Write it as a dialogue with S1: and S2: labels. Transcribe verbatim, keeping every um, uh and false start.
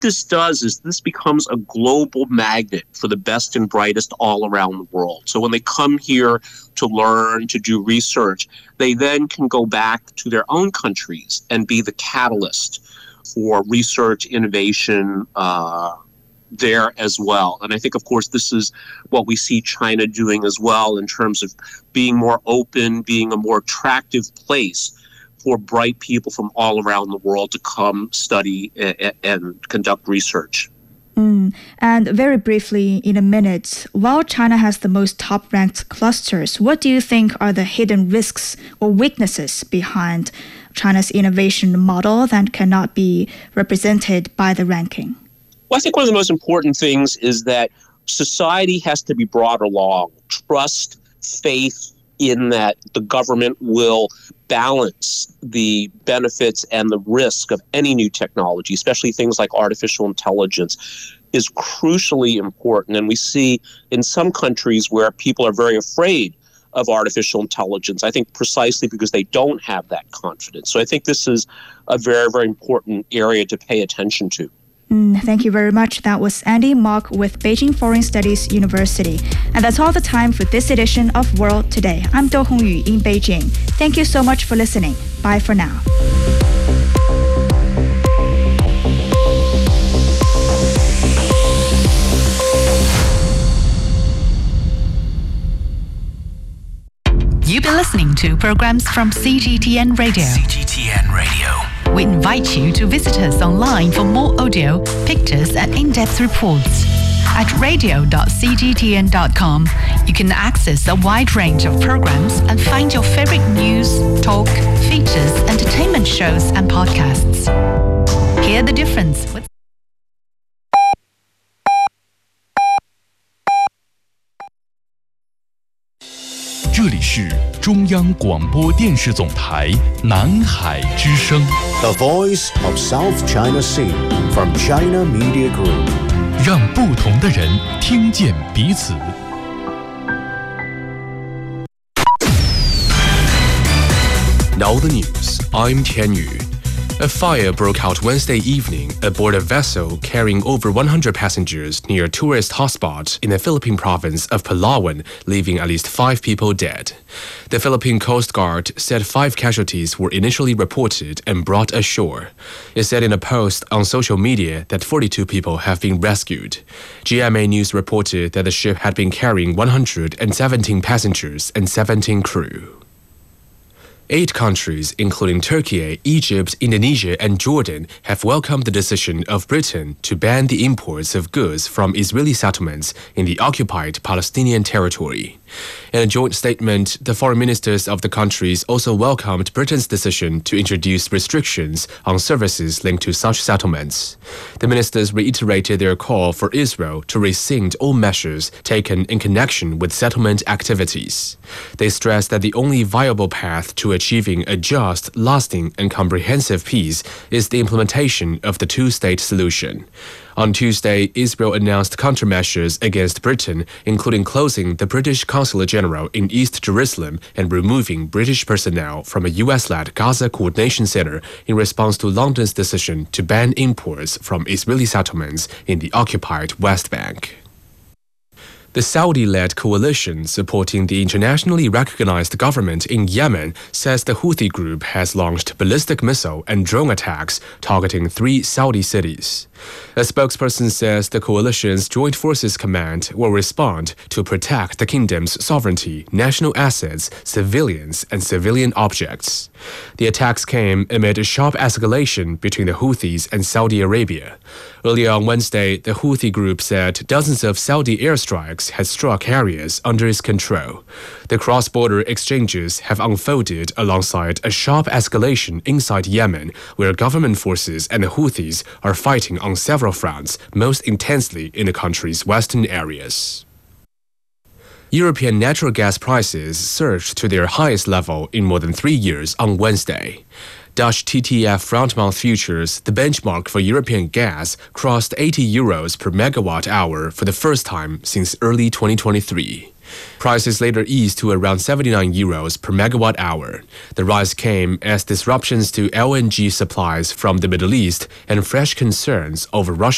S1: this does is this becomes a global magnet for the best and brightest all around the world. So when they come here to learn, to do research, they then can go back to their own countries and be the catalyst for research, innovation, uh, there as well. And I think, of course, this is what we see China doing as well in terms of being more open, being a more attractive place for bright people from all around the world to come study and, and conduct research.
S2: Mm. And very briefly, in a minute, while China has the most top-ranked clusters, what do you think are the hidden risks or weaknesses behind China's innovation model that cannot be represented by the ranking?
S1: Well, I think one of the most important things is that society has to be brought along. Trust, faith in that the government will balance the benefits and the risk of any new technology, especially things like artificial intelligence, is crucially important. And we see in some countries where people are very afraid of artificial intelligence, I think precisely because they don't have that confidence. So I think this is a very, very important area to pay attention to.
S2: Mm, thank you very much. That was Andy Mok with Beijing Foreign Studies University. And that's all the time for this edition of World Today. I'm Do Hongyu in Beijing. Thank you so much for listening. Bye for now.
S3: You've been listening to programs from C G T N Radio.
S4: C G T N Radio.
S3: We invite you to visit us online for more audio, pictures, and in-depth reports. At radio dot c g t n dot com, you can access a wide range of programs and find your favorite news, talk, features, entertainment shows, and podcasts. Hear the difference with
S5: 这里是中央广播电视总台南海之声
S6: The Voice of South China Sea from China Media Group.
S5: 让不同的人听见彼此。
S4: Now the news. I'm Tian Yu. A fire broke out Wednesday evening aboard a vessel carrying over one hundred passengers near a tourist hotspot in the Philippine province of Palawan, leaving at least five people dead. The Philippine Coast Guard said five casualties were initially reported and brought ashore. It said in a post on social media that forty-two people have been rescued. G M A News reported that the ship had been carrying one hundred seventeen passengers and seventeen crew. Eight countries, including Turkey, Egypt, Indonesia, and Jordan, have welcomed the decision of Britain to ban the imports of goods from Israeli settlements in the occupied Palestinian territory. In a joint statement, the foreign ministers of the countries also welcomed Britain's decision to introduce restrictions on services linked to such settlements. The ministers reiterated their call for Israel to rescind all measures taken in connection with settlement activities. They stressed that the only viable path to achieving a just, lasting, and comprehensive peace is the implementation of the two-state solution. On Tuesday, Israel announced countermeasures against Britain, including closing the British Consulate General in East Jerusalem and removing British personnel from a U S-led Gaza Coordination Center in response to London's decision to ban imports from Israeli settlements in the occupied West Bank. The Saudi-led coalition supporting the internationally recognized government in Yemen says the Houthi group has launched ballistic missile and drone attacks targeting three Saudi cities. A spokesperson says the coalition's Joint Forces Command will respond to protect the kingdom's sovereignty, national assets, civilians, and civilian objects. The attacks came amid a sharp escalation between the Houthis and Saudi Arabia. Earlier on Wednesday, the Houthi group said dozens of Saudi airstrikes had struck areas under its control. The cross-border exchanges have unfolded alongside a sharp escalation inside Yemen, where government forces and the Houthis are fighting on several fronts, most intensely in the country's western areas. European natural gas prices surged to their highest level in more than three years on Wednesday. Dutch T T F front-month futures, the benchmark for European gas, crossed eighty euros per megawatt hour for the first time since early twenty twenty-three. Prices later eased to around seventy-nine euros per megawatt hour. The rise came as disruptions to L N G supplies from the Middle East and fresh concerns over Russian